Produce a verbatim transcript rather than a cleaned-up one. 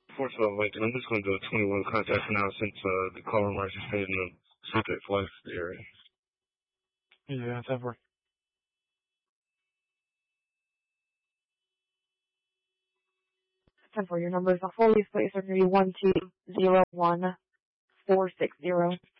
four twelve Lincoln. I'm just going to do a twenty-one contact for now since uh, the caller marks are staying in the subject flight area. Yeah, ten four. ten four, your number is a Foley's Place or three one two zero one four six zero.